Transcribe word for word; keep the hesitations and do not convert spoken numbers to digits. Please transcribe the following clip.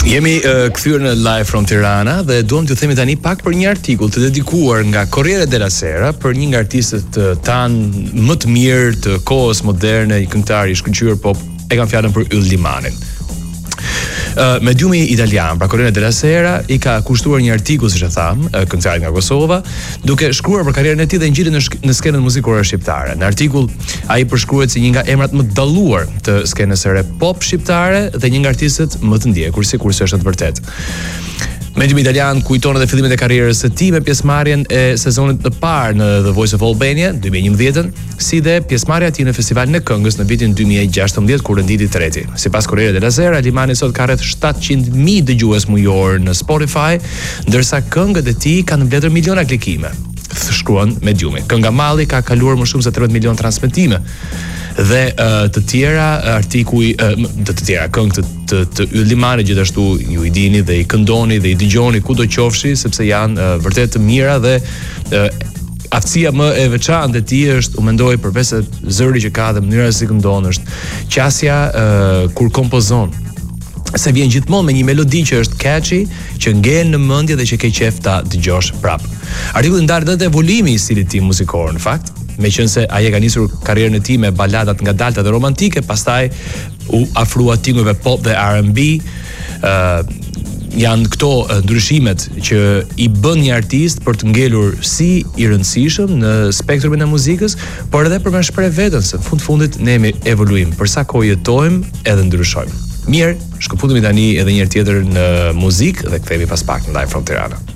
Jemi uh, kthyer në Live from Tirana dhe duam t'ju themi tani pak për një artikull të dedikuar nga Corriere della Sera për një nga artistët tan më të mirë të kohës moderne, i këngëtar i shkëlqyer pop, e kam fjalën për Yll Limanin. Uh, mediumi italian, pra Corriere della Sera, i ka kushtuar një artikull, siç e tham, uh, këngëtari nga Kosova, duke shkruar për karrierën e tij dhe ngjitur në, sh- në skenën muzikore shqiptare. Në artikull ai përshkruhet si një nga emrat më të dalluar të skenës së re pop shqiptare dhe një nga artistët më të ndjekur, sikurse është të vërtetë. Mediumi italian kujton edhe fillimet e karrierës së tij me pjesëmarrjen e sezonit të parë në The Voice of Albania dy mijë e njëmbëdhjetë, si dhe pjesëmarrja e tij në Festivalin e Këngës në vitin dy mijë e gjashtëmbëdhjetë kur renditi treti. Sipas Corriere della Sera, Limani sot ka rreth shtatëqind mijë dëgjues mujor në Spotify, ndërsa këngët e tij kanë mbledhur miliona klikime. Shkruan Mediumi. Kënga Malli ka kaluar më shumë se tridhjetë milion transmetime. Dhe uh, të tjera artikuj uh, të të tjera këngë të të, të Yll Limanit gjithashtu ju i dini dhe i këndoni dhe i dëgjoni kudo qofshi sepse janë uh, vërtet të mira dhe uh, aftësia më e veçantë e tij është, u mendoj, përveç se zëri që ka dhe mënyra si këndon, është qasja uh, kur kompozon. Se vjen gjithmonë me një melodi që është catchy, që ngel në mendje dhe që ke qef ta dëgjosh prap. Artikulli ndarë edhe evolimi i stilit tim muzikor, në fakt, meqense ai e ka nisur karrierën e tij me baladat ngadalta dhe romantike, pastaj u afrua tingujve pop dhe R and B. ë uh, janë këto uh, ndryshimet që i bën një artist për të ngelur si i rëndësishëm në spektrumin e muzikës, por edhe për me shpreh veten se fund fundit ne jemi evoluim, për sa kohë jetojmë edhe ndryshojmë. Mirë, shkëputemi tani edhe një herë tjetër në muzikë dhe kthehemi pas pak në Live from Tirana.